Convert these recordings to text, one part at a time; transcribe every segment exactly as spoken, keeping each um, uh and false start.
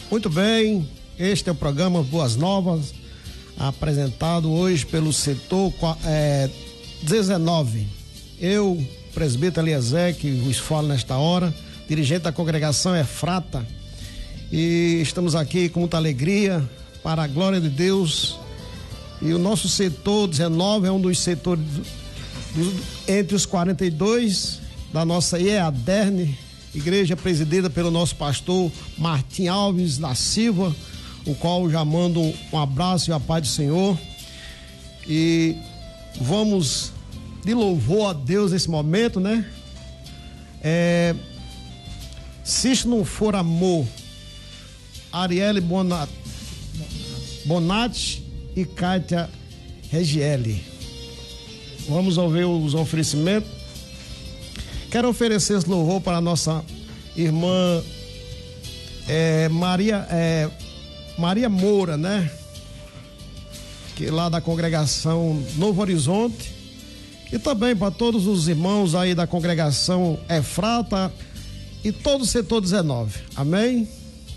Muito bem, este é o programa Boas Novas, apresentado hoje pelo setor é, dezenove. Eu, presbítero Eliezer, que vos falo nesta hora, dirigente da congregação Efrata, e estamos aqui com muita alegria, para a glória de Deus. E o nosso setor dezenove é um dos setores do, do, entre os quarenta e dois da nossa I E A D E R N, igreja presidida pelo nosso pastor Martim Alves da Silva, o qual já mando um, um abraço e a paz do Senhor. E vamos de louvor a Deus nesse momento, né? É, se isso não for amor, Arielle Bonat, Bonatti e Kátia Regiele. Vamos ouvir os oferecimentos. Quero oferecer esse louvor para a nossa irmã é, Maria, é, Maria Moura, né? Que é lá da congregação Novo Horizonte. E também para todos os irmãos aí da congregação Efrata e todo o setor dezenove. Amém?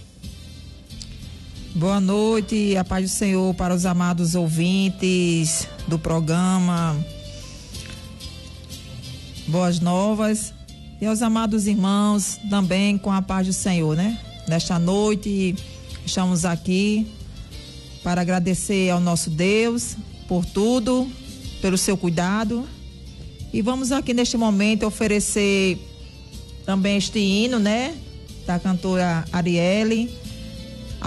Boa noite, a paz do Senhor para os amados ouvintes do programa Boas Novas e aos amados irmãos também com a paz do Senhor, né? Nesta noite estamos aqui para agradecer ao nosso Deus por tudo, pelo seu cuidado, e vamos aqui neste momento oferecer também este hino, né? Da cantora Arielle,